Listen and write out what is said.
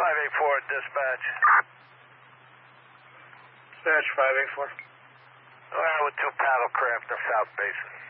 584 dispatch. Dispatch 584. Well, with 2 paddle craft in South Basin.